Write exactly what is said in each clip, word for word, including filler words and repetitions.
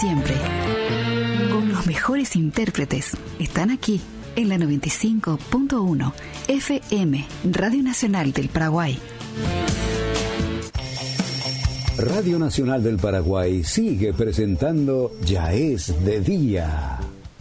siempre. Con los mejores intérpretes. Están aquí, en la noventa y cinco punto uno F M, Radio Nacional del Paraguay. Radio Nacional del Paraguay sigue presentando Ya es de día.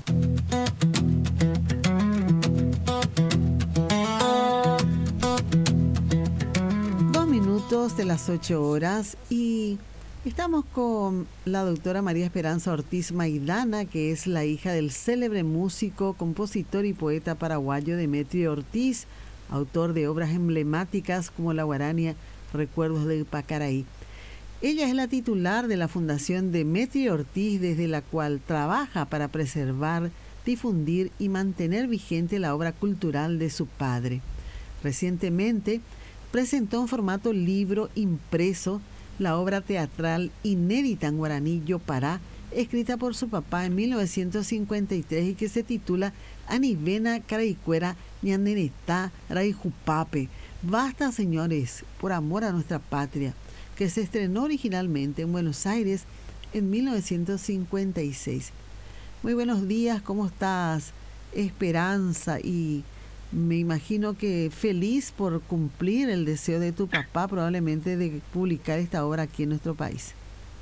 Dos minutos de las ocho horas y estamos con la doctora María Esperanza Ortiz Maidana, que es la hija del célebre músico, compositor y poeta paraguayo Demetrio Ortiz, autor de obras emblemáticas como La Guarania, Recuerdos de Pacaraí. Ella es la titular de la Fundación Demetrio Ortiz, desde la cual trabaja para preservar, difundir y mantener vigente la obra cultural de su padre. Recientemente presentó en formato libro impreso la obra teatral inédita en guaraní Yopará, escrita por su papá en mil novecientos cincuenta y tres y que se titula Anivena Caraicuera Ñanenetá Raijupape. Basta, señores, por amor a nuestra patria, que se estrenó originalmente en Buenos Aires en mil novecientos cincuenta y seis. Muy buenos días, ¿cómo estás, Esperanza? Y me imagino que feliz por cumplir el deseo de tu papá, probablemente de publicar esta obra aquí en nuestro país.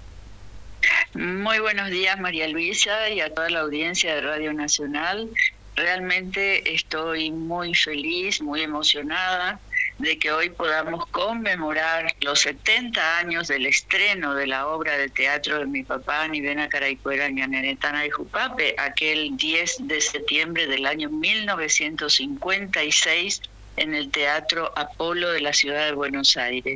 Muy buenos días, María Luisa, y a toda la audiencia de Radio Nacional. Realmente estoy muy feliz, muy emocionada de que hoy podamos conmemorar los setenta años del estreno de la obra de teatro de mi papá, Anivena Caraicuera Ñanenetá y Jupape, aquel diez de septiembre del año mil novecientos cincuenta y seis en el Teatro Apolo de la ciudad de Buenos Aires.